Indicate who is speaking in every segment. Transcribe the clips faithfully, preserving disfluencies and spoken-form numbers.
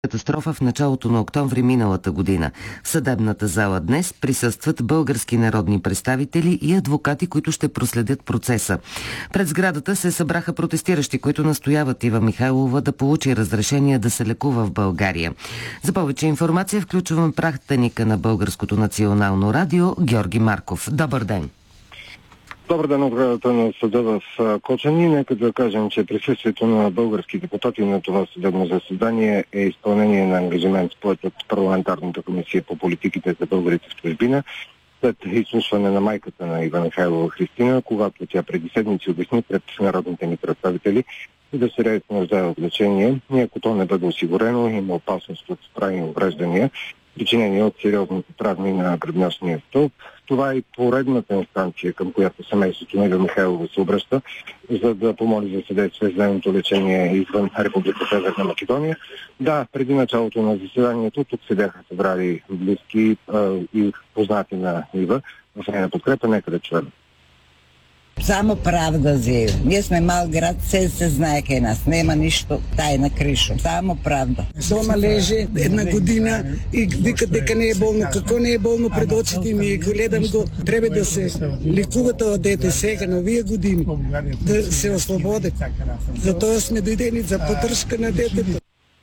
Speaker 1: Катастрофа в началото на октомври миналата година. В съдебната зала днес присъстват български народни представители и адвокати, които ще проследят процеса. Пред сградата се събраха протестиращи, които настояват Ива Михайлова да получи разрешение да се лекува в България. За повече информация включвам пратеника на Българското национално радио Георги Марков. Добър ден!
Speaker 2: Добър ден, оградата на съда в Кочани. Нека да кажем, че присъствието на български депутати на това съдебно заседание е изпълнение на ангажимент, поет от парламентарната комисия по политиките за българите в чужбина, след изслушване на майката на Ива Михайлова Христина, когато тя преди седмици обясни пред народните ни представители и да се се нуждае от лечение. И ако то не бъде осигурено, има опасност от трайни увреждания, причинени от сериозните травми на гръбначния стълб. Това е поредната инстанция, към която семейството на Ива Михайлова се обръща, за да помоли за съдействие за нейното лечение извън Република Северна Македония. Да, преди началото на заседанието тук се бяха събрали близки а, и познати на Ива в нейна подкрепа. Нека да чуем.
Speaker 3: Само правда заева. Ние сме мал град, все се знае къде нас. Нема нищо тайна кришо. Само правда.
Speaker 4: Дома лежи една година и вика дека не е болно. Какво не е болно пред очите ми? Гледам го. Трябва да се лекува това дете сега на вие години. Да се освободи. Затова сме дойдени за поддръжка на детето.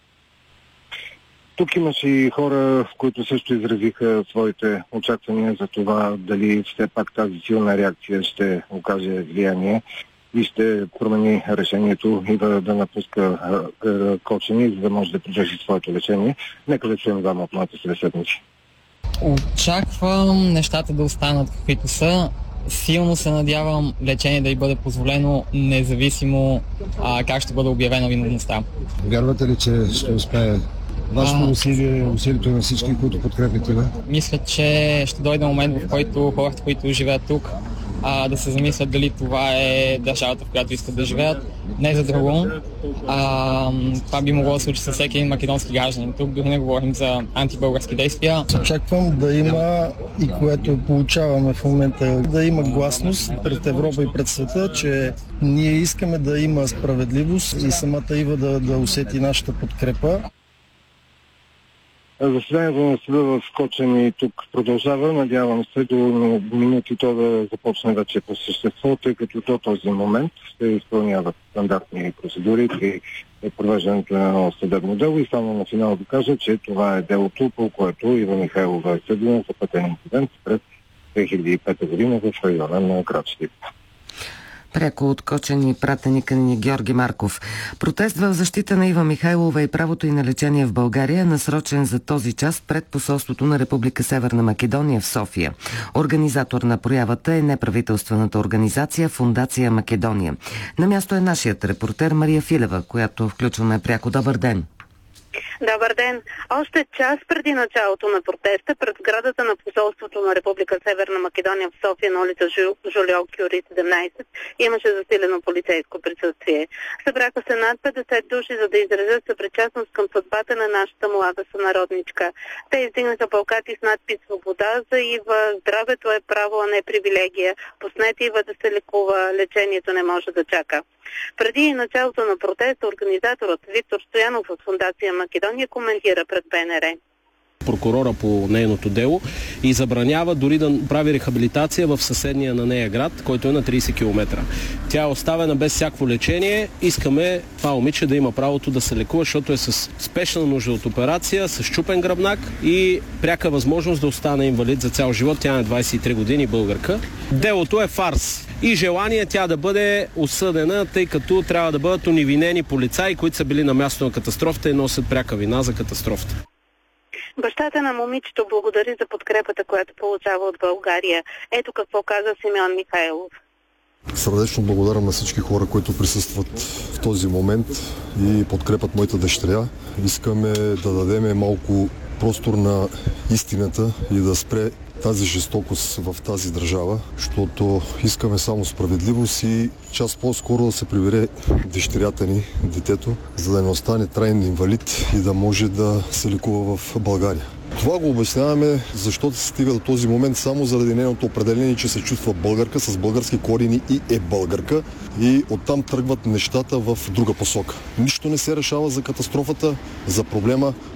Speaker 2: Тук имаше и хора, които също изразиха своите очаквания за това дали все пак тази силна реакция ще окаже влияние и ще промени решението и да, да напуска Кочани, за да може да продължи своето лечение. Нека да чуем двама от моите събеседници.
Speaker 5: Очаквам нещата да останат каквито са. Силно се надявам лечение да й бъде позволено, независимо а, как ще бъде обявена виновността.
Speaker 6: Вярвате ли, че ще успее вашето усилие, усилието на всички, които подкрепят това?
Speaker 5: Мисля, че ще дойде момент, в който хората, които живеят тук, а, да се замислят дали това е държавата, в която искат да живеят. Не за друго. А, това би могло да случи със всеки един македонски гражданин. Тук дори не говорим за антибългарски действия.
Speaker 7: Очаквам да има, и което получаваме в момента, да има гласност пред Европа и пред света, че ние искаме да има справедливост и самата Ива да, да усети нашата подкрепа.
Speaker 2: Заседанието на съда в Кочани тук продължава. Надявам се до минути то да започне вече по същество, тъй като до този момент се изпълняват стандартни процедури при провеждането на едно съдебно дело и само на финал да кажа, че това е делото, по което Ива Михайлова е съдена за пътен инцидент през две хиляди и пета година в района на град Щип.
Speaker 1: Пряко от Кочани пратеника ни Георги Марков. Протест в защита на Ива Михайлова и правото й на лечение в България е насрочен за този час пред посолството на Република Северна Македония в София. Организатор на проявата е неправителствената организация Фондация Македония. На място е нашият репортер Мария Филева, която включваме пряко. Добър ден!
Speaker 8: Добър ден! Още час преди началото на протеста пред сградата на посолството на Република Северна Македония в София на улица Жолио Кюри седемнайсет имаше засилено полицейско присъствие. Събраха се над петдесет души, за да изразят съпричастност към съдбата на нашата млада сънародничка. Те издигнаха плакати с надпис "Свобода за Ива", "Здравето е право, а не привилегия", "Пуснете Ива да се лекува", "Лечението не може да чака". Преди началото на протеста, организаторът Виктор Стоянов от Фондация Македония коментира пред БНР.
Speaker 9: Прокурора по нейното дело и забранява дори да прави рехабилитация в съседния на нея град, който е на трийсет километра. Тя е оставена без всяко лечение. Искаме това момиче да има правото да се лекува, защото е с спешна нужда от операция, с счупен гръбнак и пряка възможност да остане инвалид за цял живот. Тя е двайсет и три години, българка. Делото е фарс и желание тя да бъде осъдена, тъй като трябва да бъдат уневинени полицаи, които са били на място на катастрофата и носят пряка вина за катастрофата.
Speaker 8: Бащата на момичето благодари за подкрепата, която получава от България. Ето какво каза Симеон Михайлов.
Speaker 6: Сърдечно благодарам на всички хора, които присъстват в този момент и подкрепят моята дъщеря. Искаме да дадем малко простор на истината и да спре тази жестокост в тази държава, защото искаме само справедливост и час по-скоро да се прибере дъщерята ни, детето, за да не остане траен инвалид и да може да се лекува в България. Това го обясняваме, защото се стига до този момент само заради нейното определение, че се чувства българка с български корени и е българка, и оттам тръгват нещата в друга посока. Нищо не се решава за катастрофата, за проблема,